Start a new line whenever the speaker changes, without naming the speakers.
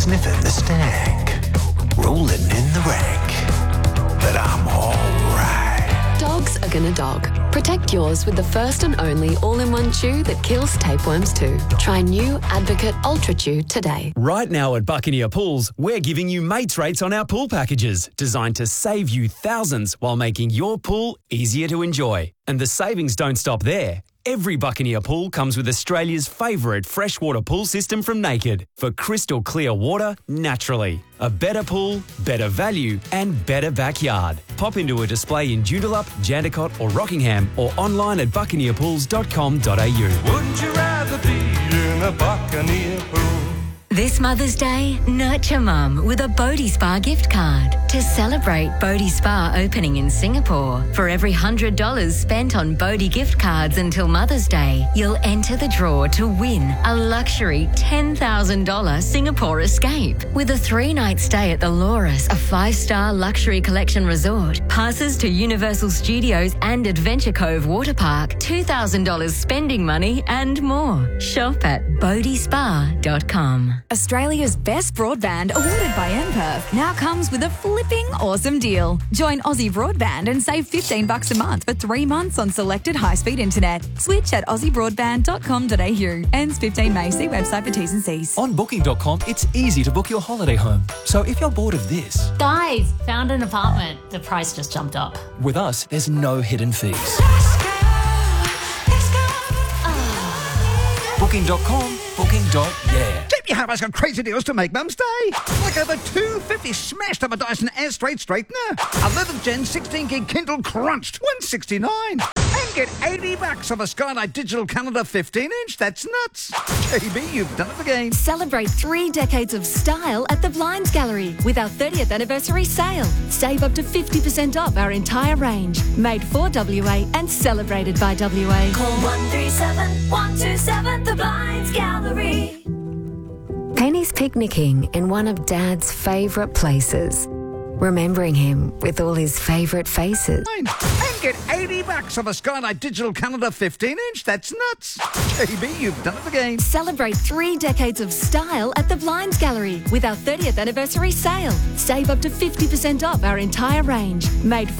sniffing the stank, rolling in the rank. But I'm all right.
Dogs are gonna dog. Protect yours with the first and only all-in-one chew that kills tapeworms too. Try new Advocate Ultra Chew today.
Right now at Buccaneer Pools, we're giving you mates rates on our pool packages, designed to save you thousands while making your pool easier to enjoy. And the savings don't stop there. Every Buccaneer pool comes with Australia's favourite freshwater pool system from Naked for crystal clear water naturally. A better pool, better value and better backyard. Pop into a display in Joondalup, Jandakot or Rockingham or online at buccaneerpools.com.au.
Wouldn't you rather be in a Buccaneer pool?
This Mother's Day, nurture Mum with a Bodhi Spa gift card. To celebrate Bodhi Spa opening in Singapore, for every $100 spent on Bodhi gift cards until Mother's Day, you'll enter the draw to win a luxury $10,000 Singapore escape with a 3-night stay at the Loris, a 5-star luxury collection resort, passes to Universal Studios and Adventure Cove Water Park, $2,000 spending money and more. Shop at bodhispa.com.
Australia's best broadband, awarded by MPerf, now comes with a flipping awesome deal. Join Aussie Broadband and save $15 a month for 3 months on selected high-speed internet. Switch at aussiebroadband.com.au. Ends 15 May. See website for T's and C's.
On Booking.com, it's easy to book your holiday home. So if you're bored of this...
Guys, found an apartment. The price just jumped up.
With us, there's no hidden fees. Booking.com, booking.yeah.
JB Hi-Fi's got crazy deals to make Mum's Day. Like over $250 smashed up a Dyson Air Straight Straightener. 11th Gen 16 gig Kindle Crunched, $169. And get $80 off a Skylight Digital Calendar 15-inch. That's nuts. JB, you've done it again.
Celebrate 3 decades of style at the Blinds Gallery with our 30th anniversary sale. Save up to 50% off our entire range. Made for WA and celebrated by WA.
Call 137 127 The Blinds Gallery.
Penny's picnicking in one of Dad's favourite places, remembering him with all his favourite faces.
And get $80 off a Skylight Digital Calendar 15-inch. That's nuts. JB, you've done it again.
Celebrate 3 decades of style at the Blinds Gallery with our 30th anniversary sale. Save up to 50% off our entire range. Made